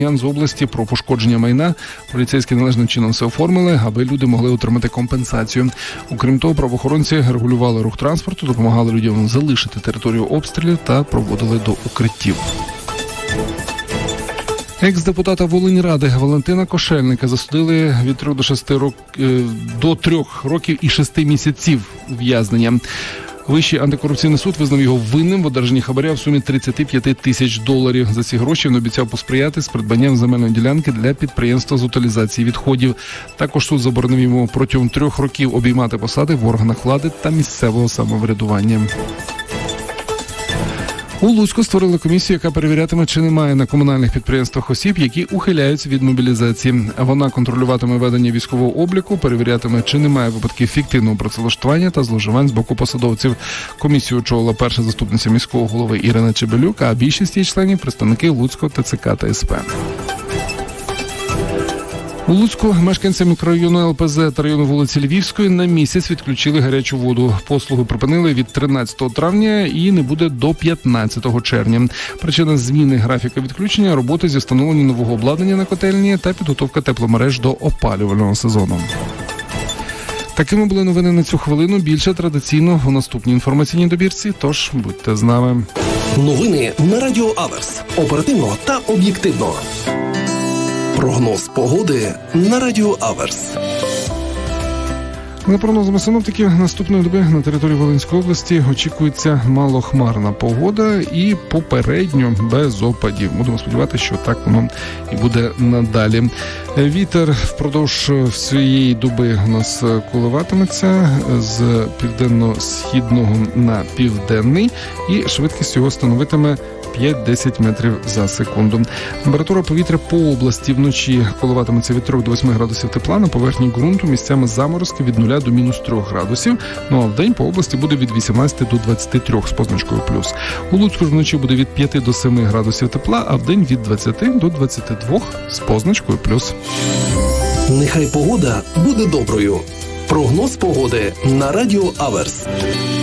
з області про пошкодження майна. Поліцейські належним чином все оформили, аби люди могли отримати компенсацію. Окрім того, правоохоронці регулювали рух транспорту, допомагали людям залишити територію обстрілів та проводили до укриттів. Екс-депутата Волиньради Валентина Кошельника засудили від 3 до 3 років і 6 місяців ув'язнення. Вищий антикорупційний суд визнав його винним в одержанні хабаря в сумі $35 тисяч. За ці гроші він обіцяв посприяти з придбанням земельної ділянки для підприємства з утилізації відходів. Також суд заборонив йому протягом 3 років обіймати посади в органах влади та місцевого самоврядування. У Луцьку створили комісію, яка перевірятиме, чи немає на комунальних підприємствах осіб, які ухиляються від мобілізації. Вона контролюватиме ведення військового обліку, перевірятиме, чи немає випадків фіктивного працевлаштування та зловживань з боку посадовців. Комісію очолила перша заступниця міського голови Ірина Чебелюк, а більшість її членів – представники Луцького ТЦК та СП. У Луцьку мешканцям мікрорайону ЛПЗ та району вулиці Львівської на місяць відключили гарячу воду. Послуги припинили від 13 травня і не буде до 15 червня. Причина зміни графіка відключення – роботи зі встановленням нового обладнання на котельні та підготовка тепломереж до опалювального сезону. Такими були новини на цю хвилину. Більше традиційно у наступній інформаційній добірці, тож будьте з нами. Новини на Радіо Аверс. Оперативно та об'єктивно. Прогноз погоди на Радіо Аверс. За прогнозами синоптиків, наступної доби на території Волинської області очікується малохмарна погода і попередньо без опадів. Будемо сподіватися, що так воно і буде надалі. Вітер впродовж всієї доби у нас коливатиметься з південно-східного на південний і швидкість його становитиме 5-10 метрів за секунду. Температура повітря по області вночі коливатиметься від 3 до 8 градусів тепла, на поверхні ґрунту місцями заморозки від 0 до мінус 3 градусів. Ну а в день по області буде від 18 до 23 з позначкою плюс. У Луцьку ж вночі буде від 5 до 7 градусів тепла, а в день від 20 до 22 з позначкою плюс. Нехай погода буде доброю. Прогноз погоди на Радіо Аверс.